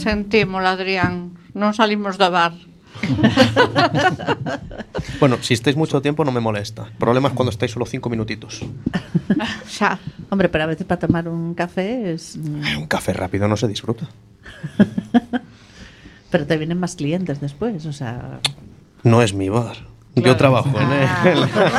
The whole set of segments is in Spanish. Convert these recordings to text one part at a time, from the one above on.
sentimos, Adrián. Non salimos do bar. Bueno, si estáis mucho tiempo no me molesta. El problema es cuando estáis solo 5 minutitos. Xa. Hombre, pero a veces para tomar un café es... Un café rápido no se disfruta. Pero te vienen más clientes después, o sea... No es mi bar. Claro. Yo trabajo en él.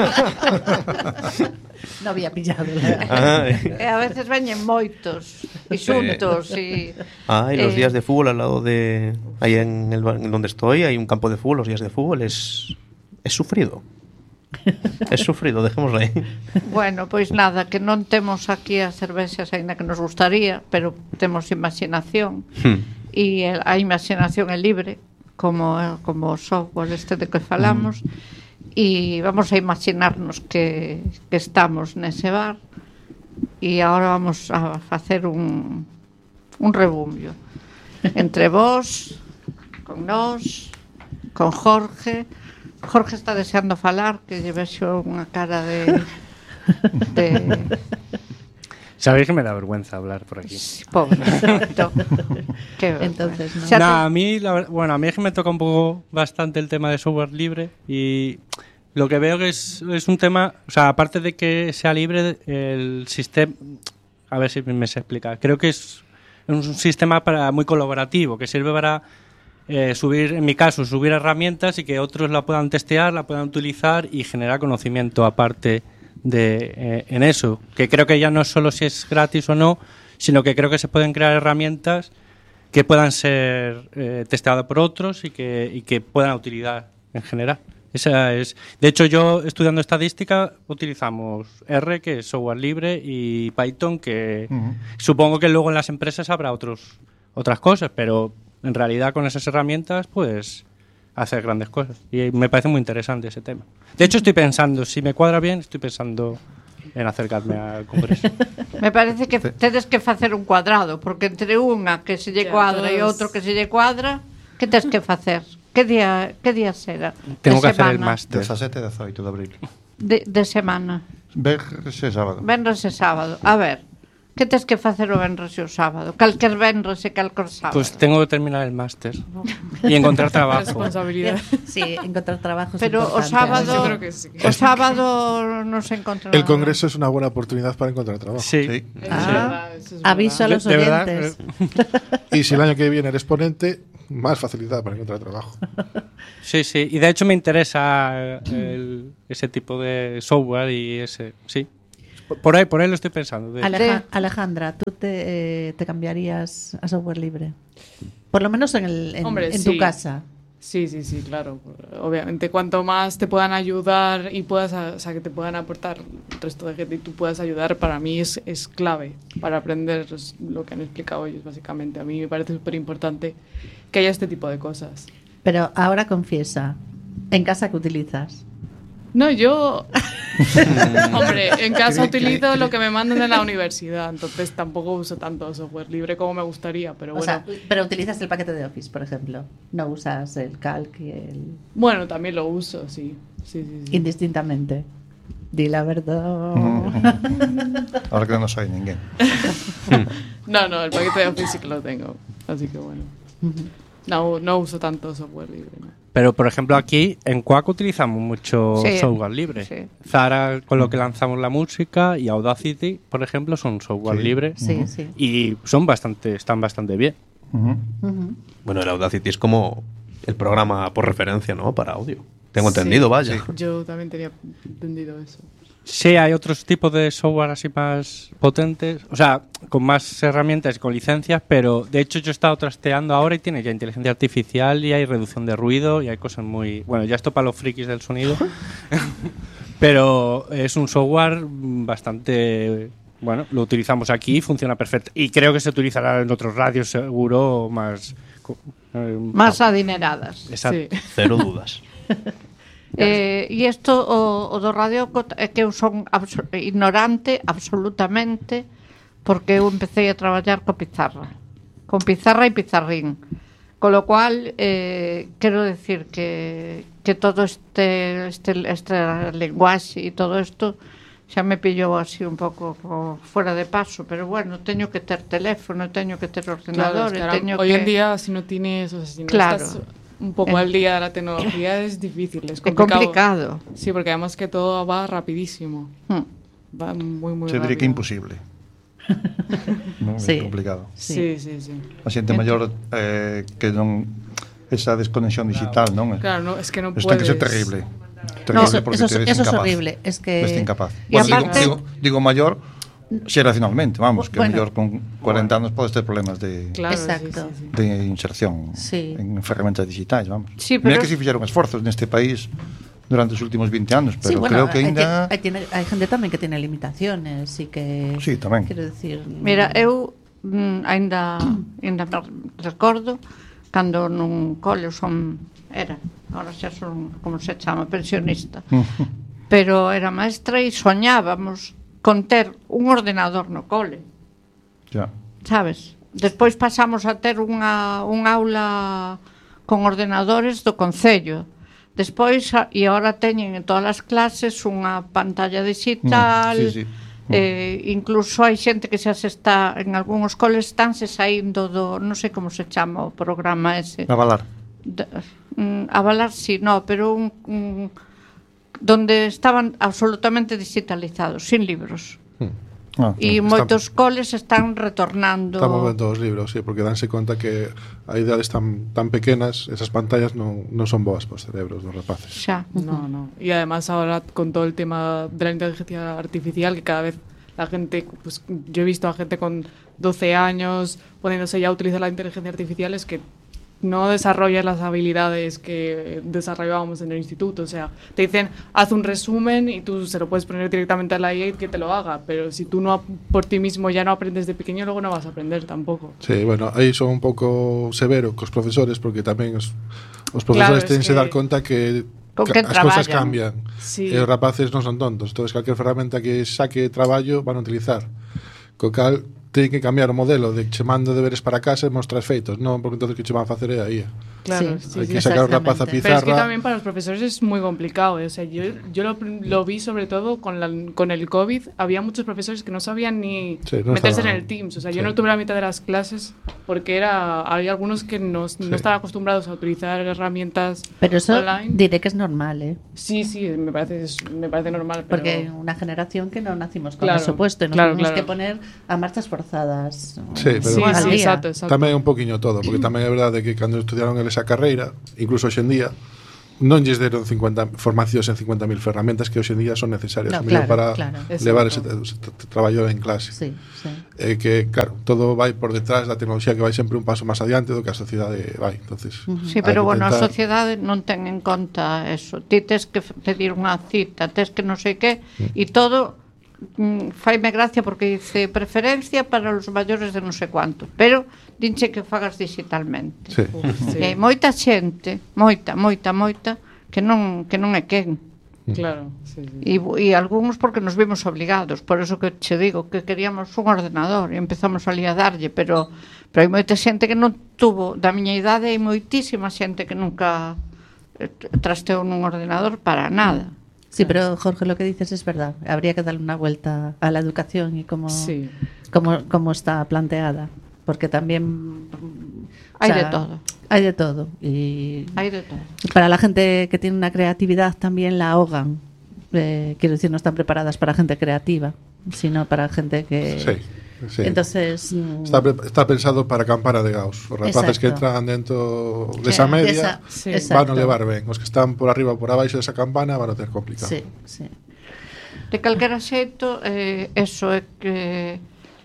No había pillado. E a veces veñen moitos e xuntos e Los días de fútbol al lado de... Ahí en donde estoy hay un campo de fútbol. Los días de fútbol es sufrido. Es sufrido, dejémoslo aí. Bueno, pois nada, que non temos aquí as cervexas aínda que nos gustaría, pero temos imaginación. E a imaginación é libre, como o software este de que falamos. E vamos a imaginarnos que estamos nese bar e agora vamos a facer un rebumbio entre vós, con nós, con Jorge. Jorge está deseando falar, que lle vexo unha cara de... Sabéis que me da vergüenza hablar por aquí. Pobre. Entonces, no. A mí es que me toca un poco bastante el tema de software libre y lo que veo que es un tema, o sea, aparte de que sea libre, el sistema, a ver si me sé explicar, creo que es un sistema muy colaborativo, que sirve para subir, en mi caso, subir herramientas y que otros la puedan testear, la puedan utilizar y generar conocimiento aparte en eso, que creo que ya no es solo si es gratis o no, sino que creo que se pueden crear herramientas que puedan ser testeadas por otros y que puedan utilidad en general. Esa es. De hecho, yo estudiando estadística utilizamos R, que es software libre, y Python, que supongo que luego en las empresas habrá otras cosas, pero en realidad con esas herramientas puedes hacer grandes cosas. Y me parece muy interesante ese tema. De hecho, estoy pensando, si me cuadra bien, estoy pensando en acercarme al congreso. Me parece que tedes que facer un cuadrado, porque entre unha que se lle cuadra e outro que se lle cuadra, que tes que facer? Que día será? Tengo que hacer el máster. 17 e 18 de abril. De semana. Venres e sábado. Venres e sábado. A ver, que tes que facer o venres e o sábado? Calquer venres e calquer sábado. Pues tengo que terminar el máster y encontrar trabajo. Responsabilidad. Sí, encontrar trabajo es Pero o importante. sábado, Yo creo que sí. o sábado no se encontra. El congreso es una buena oportunidad para encontrar trabajo. Sí. Eso es verdad, eso es Aviso a verdad. los De verdad, oyentes. Y si el año que viene eres ponente, más facilidad para encontrar trabajo. Sí, sí. Y de hecho me interesa ese tipo de software y ese... Sí. Por ahí lo estoy pensando. Alejandra, ¿tú te cambiarías a software libre? Por lo menos Hombre, en sí. tu casa. Sí, claro. Obviamente, cuanto más te puedan ayudar y que te puedan aportar el resto de gente y tú puedas ayudar, para mí es clave para aprender lo que han explicado ellos, básicamente. A mí me parece súper importante que haya este tipo de cosas. Pero ahora confiesa, ¿en casa qué utilizas? No, yo... Hombre, en casa utilizo lo que me mandan de la universidad, entonces tampoco uso tanto software libre como me gustaría, pero bueno. O sea, pero utilizas el paquete de Office, por ejemplo. No usas el Calc y el... Bueno, también lo uso, sí. Indistintamente. Di la verdad. Ahora que non soy ninguén. No, el paquete de Office sí que lo tengo, así que bueno. No uso tanto software libre, ¿no? Pero, por ejemplo, aquí en Quack utilizamos mucho software libre. Sí. Zara, con lo que lanzamos la música, y Audacity, por ejemplo, son software libre. Sí. Y están bastante bien. Bueno, el Audacity es como el programa por referencia, ¿no? Para audio. Tengo entendido, vaya. Sí. Yo también tenía entendido eso. Sí, hay otros tipos de software así más potentes, o sea, con más herramientas y con licencias, pero de hecho yo he estado trasteando ahora y tiene ya inteligencia artificial y hay reducción de ruido y hay cosas muy... Bueno, ya esto para los frikis del sonido, pero es un software bastante... Bueno, lo utilizamos aquí y funciona perfecto. Y creo que se utilizará en otros radios seguro más... Más adineradas. Exacto. Sí. Cero dudas. E isto o do radio é que eu son ignorante absolutamente, porque eu empecé a traballar con pizarra e pizarrín, con lo cual quero decir que todo este lenguaxe e todo isto xa me pillou así un pouco fuera de paso, pero bueno, teño que ter teléfono, teño que ter ordenador, Claro, es que teño hoy que... en día, si no tienes, o sea, si no Claro. estás un poco al día de la tecnología, es difícil, es É complicado. complicado. Sí, porque además que todo va rapidísimo. Va muy, muy Se rápido. diría que imposible. Non, Sí. é complicado. Sí, sí, sí. A xente maior que non esa desconexión digital, non? Claro, no, es que no Isto ten puedes... que ser terrible. No, Terrible porque eso te ves es incapaz. horrible. Es que... Ves incapaz. Y Bueno, aparte- digo mayor xeracionalmente, vamos, que Bueno. mellor con 40 anos podes ter problemas de Claro, Exacto. sí, sí, sí. de inserción Sí. en ferramentas digitais, vamos. Sí, Mira pero que si fixeron esforzos neste país durante os últimos 20 anos, pero Sí, bueno, creo que ainda... hay gente tamén que tiene limitaciones y que... Sí, tamén. Quero decir... Mira, eu ainda me recordo cando nun cole ahora xa son, como se chama, pensionista, pero era maestra e soñábamos con ter un ordenador no cole, Ya. sabes? Despois pasamos a ter unha aula con ordenadores do Concello. Despois, e agora teñen en todas as clases unha pantalla digital. Sí, sí. Incluso hai xente que xa se está, en algúns coles estánse saindo do, non sei como se chama o programa ese. Avalar. Avalar, sí, no, pero donde estaban absolutamente digitalizados, sin libros. E moitos coles están retornando. Estamos vendo os libros, sí, porque danse conta que a idades tan pequenas, esas pantallas non son boas para os cerebros dos rapaces. Xa. No, no. Y además ahora con todo el tema de la inteligencia artificial, que cada vez la gente, pues yo he visto a gente con 12 años poniéndose ya a utilizar la inteligencia artificial, es que no desarrollas las habilidades que desarrollábamos en el instituto. O sea, te dicen, haz un resumen y tú se lo puedes poner directamente a la IA que te lo haga, pero si tú no por ti mismo ya no aprendes de pequeño, luego no vas a aprender tampoco. Sí, bueno, aí son un pouco severo cos profesores, porque tamén os Claro, profesores es tense que- dar conta que Con quen as cousas traballan. cambian. Sí. E os rapaces non son tontos, entonces calquer ferramenta que saque traballo van a utilizar. Co cal ten que cambiar o modelo de che mando deberes para casa e mostras feitos, non porque entonces que che van facer é aí. Claro, Sí. sí, Hai sí. que sacar o rapaz a exactamente. Pero es que pizarra. también para los profesores es muy complicado. O sea, yo lo vi sobre todo con el COVID. Había muchos profesores que no sabían ni Sí, no meterse estaban- en el Teams. O sea, sí. yo no tuve la mitad de las clases porque había algunos que no estaban acostumbrados a utilizar herramientas Pero eso online. diré que es normal, ¿eh? Sí, me parece normal. Pero... Porque una generación que no nacimos con Claro, eso puesto y nos claro, tenemos claro. que poner a marchas forzadas. Sí, pero- Sí, al sí, día. exacto. Tamén é un poquinho todo, porque tamén é verdade que cando estudiaron esa carreira, incluso hoxe en día, non lles deron 50 formacións en 50.000 ferramentas que hoxe en día son necesarias No, mellor claro, para claro. levar Exacto. ese traballo en clase. Sí, sí. Que, claro, todo vai por detrás da tecnoloxía que vai sempre un paso máis adiante do que a sociedade vai. Entonces, Sí, hai pero que bueno, a intentar- sociedade non ten en conta eso. Ti tes que pedir unha cita, tes que non sei que, e todo faime gracia porque dice preferencia para os maiores de non sei cuánto, pero dinche que fagas digitalmente. Sí. E hai moita xente, moita, que non é quen. Claro, sí, sí. E algúns porque nos vimos obligados, por eso que che digo que queríamos un ordenador e empezamos ali a darlle, pero hai moita xente que non tuvo, da miña idade hai moitísima xente que nunca trasteou nun ordenador para nada. Sí, pero Jorge, lo que dices es verdad. Habría que darle una vuelta a la educación y cómo está planteada. Porque también... Hay de todo. Hay de todo. Y Hay de todo. para la gente que tiene una creatividad también la ahogan. Quiero decir, no están preparadas para gente creativa, sino para gente que... Sí, sí. Entonces... Está pensado para a campana de Gauss. Os rapaces Exacto. que entran dentro desa Sí, media sí. van a exacto. levar ben. Os que están por arriba ou por abaixo desa campana van a ter complicado. Sí, sí. De calquera xeito, eso é que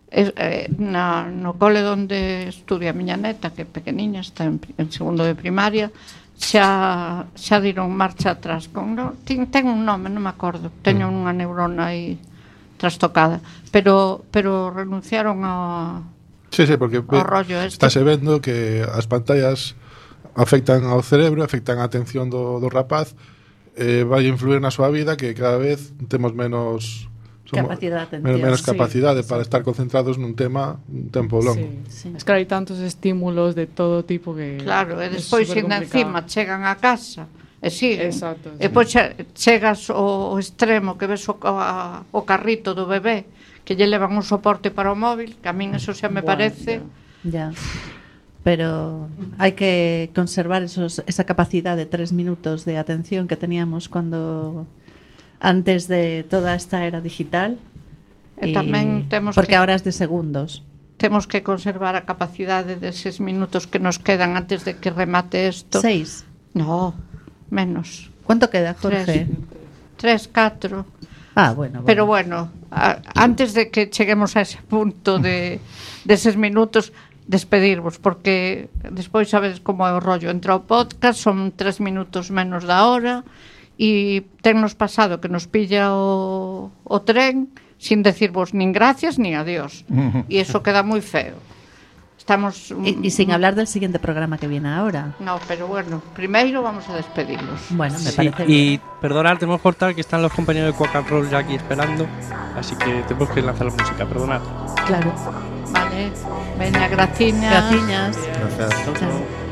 no cole onde estudia a miña neta, que é pequeniña, está en segundo de primaria, xa diron marcha atrás con ten un nome, non me acordo, teño unha neurona aí trastocada, pero renunciaron a Sí, porque o rollo este. estáse vendo que as pantallas afectan ao cerebro, afectan a atención do rapaz, vai influir na súa vida, que cada vez temos menos Capacidade de atención. menos Sí, capacidade para estar concentrados nun tema un tempo longo. Sí. Sí. Es que hay tantos estímulos de todo tipo que... Claro, e es despois ainda supercomplicado. encima chegan a casa E siguen. Exacto, E pois chegas ao extremo que ves o carrito do bebé que lle levan un soporte para o móvil, que a min eso xa me parece. Ya. Pero hai que conservar esa capacidad de 3 minutos de atención que teníamos antes de toda esta era digital. E tamén temos porque ahora es de segundos. Temos que conservar a capacidade deses minutos que nos quedan antes de que remate isto. 6. No, menos. ¿Cuánto queda, Jorge? 3, 4. Bueno. Pero bueno, antes de que cheguemos a ese punto de eses minutos, despedirvos, porque despois sabedes como é o rollo. Entra o podcast, son 3 minutos menos da hora, e tennos pasado que nos pilla o tren sin decirvos nin gracias nin adiós. E eso queda moi feo. Estamos... Y sin hablar del siguiente programa que viene ahora. No, pero bueno, primeiro vamos a despedirnos. Bueno, me sí, parece y bien. perdonad, tenemos que cortar que están los compañeros de Quack and Roll ya aquí esperando, así que tenemos que lanzar la música, perdonad. Claro. Vale, veña, graciñas. Graciñas. Gracias. Chao.